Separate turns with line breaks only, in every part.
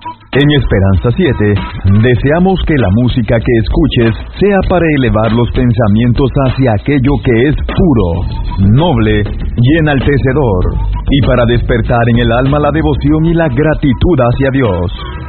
En Esperanza 7, deseamos que la música que escuches sea para elevar los pensamientos hacia aquello que es puro, noble y enaltecedor, y para despertar en el alma la devoción y la gratitud hacia Dios.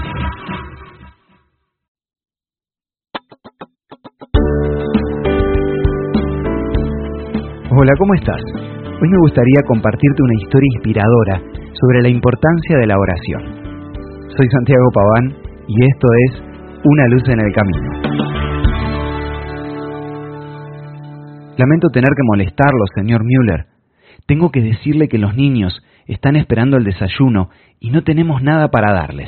Hola, ¿cómo estás? Hoy me gustaría compartirte una historia inspiradora sobre la importancia de la oración. Soy Santiago Paván y esto es Una luz en el camino. Lamento tener que molestarlo, señor Müller. Tengo que decirle que los niños están esperando el desayuno y no tenemos nada para darles.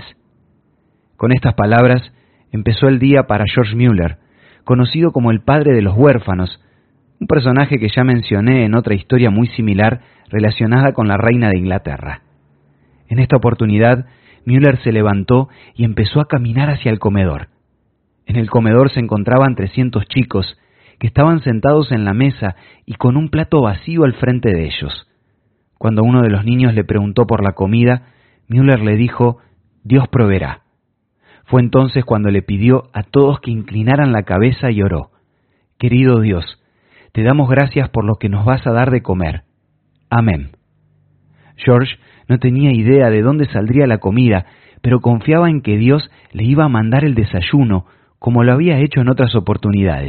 Con estas palabras empezó el día para George Müller, conocido como el padre de los huérfanos, un personaje que ya mencioné en otra historia muy similar relacionada con la reina de Inglaterra. En esta oportunidad, Müller se levantó y empezó a caminar hacia el comedor. En el comedor se encontraban 300 chicos que estaban sentados en la mesa y con un plato vacío al frente de ellos. Cuando uno de los niños le preguntó por la comida, Müller le dijo: «Dios proveerá». Fue entonces cuando le pidió a todos que inclinaran la cabeza y oró: «Querido Dios, te damos gracias por lo que nos vas a dar de comer. Amén». George no tenía idea de dónde saldría la comida, pero confiaba en que Dios le iba a mandar el desayuno, como lo había hecho en otras oportunidades.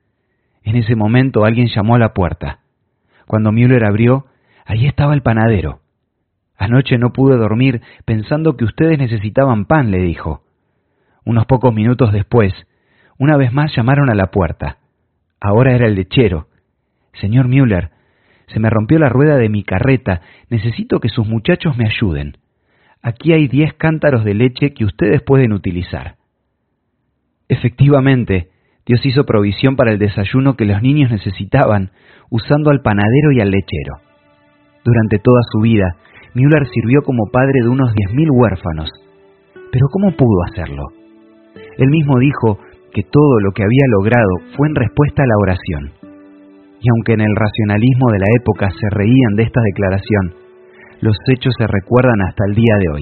En ese momento alguien llamó a la puerta. Cuando Müller abrió, allí estaba el panadero. «Anoche no pude dormir pensando que ustedes necesitaban pan», le dijo. Unos pocos minutos después, una vez más llamaron a la puerta. Ahora era el lechero. «Señor Müller, se me rompió la rueda de mi carreta, necesito que sus muchachos me ayuden. Aquí hay 10 cántaros de leche que ustedes pueden utilizar». Efectivamente, Dios hizo provisión para el desayuno que los niños necesitaban, usando al panadero y al lechero. Durante toda su vida, Müller sirvió como padre de unos 10.000 huérfanos. Pero ¿cómo pudo hacerlo? Él mismo dijo que todo lo que había logrado fue en respuesta a la oración. Y aunque en el racionalismo de la época se reían de esta declaración, los hechos se recuerdan hasta el día de hoy.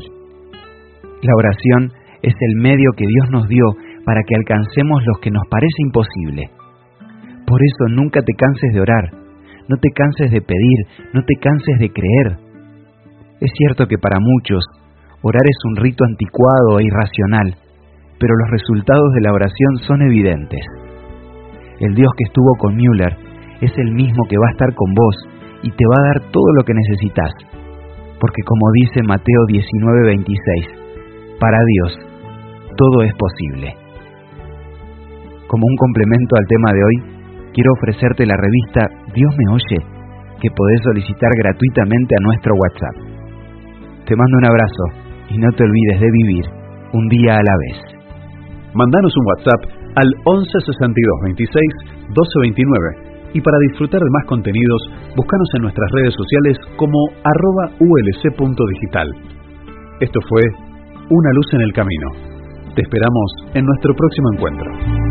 La oración es el medio que Dios nos dio para que alcancemos lo que nos parece imposible. Por eso nunca te canses de orar, no te canses de pedir, no te canses de creer. Es cierto que para muchos, orar es un rito anticuado e irracional, pero los resultados de la oración son evidentes. El Dios que estuvo con Müller es el mismo que va a estar con vos y te va a dar todo lo que necesitas. Porque como dice Mateo 19:26, para Dios todo es posible. Como un complemento al tema de hoy, quiero ofrecerte la revista Dios me oye, que podés solicitar gratuitamente a nuestro WhatsApp. Te mando un abrazo y no te olvides de vivir un día a la vez.
Mandanos un WhatsApp al 11 62 26 12 29 y para disfrutar de más contenidos, búscanos en nuestras redes sociales como @ulc.digital. Esto fue Una luz en el camino. Te esperamos en nuestro próximo encuentro.